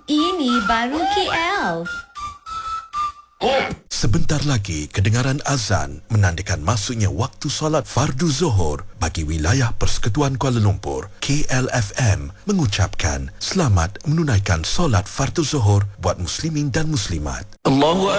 Ini baru KL. Sebentar lagi kedengaran azan menandakan masuknya waktu solat fardu Zuhur bagi wilayah Persekutuan Kuala Lumpur. KLFM mengucapkan selamat menunaikan solat fardu Zuhur buat muslimin dan muslimat.